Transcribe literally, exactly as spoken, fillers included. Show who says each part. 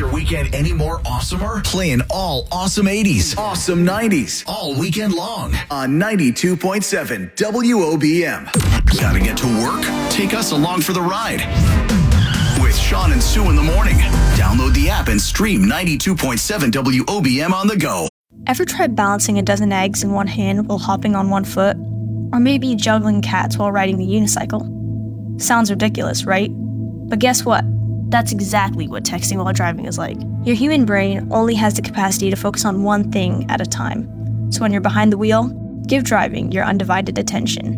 Speaker 1: your weekend any more awesomer? Playing all awesome eighties, awesome nineties, all weekend long on ninety-two point seven W O B M. Gotta get to work? Take us along for the ride. With Sean and Sue in the morning. Download the app and stream ninety-two point seven W O B M on the go.
Speaker 2: Ever tried balancing a dozen eggs in one hand while hopping on one foot? Or maybe juggling cats while riding the unicycle? Sounds ridiculous, right? But guess what? That's exactly what texting while driving is like. Your human brain only has the capacity to focus on one thing at a time. So when you're behind the wheel, give driving your undivided attention.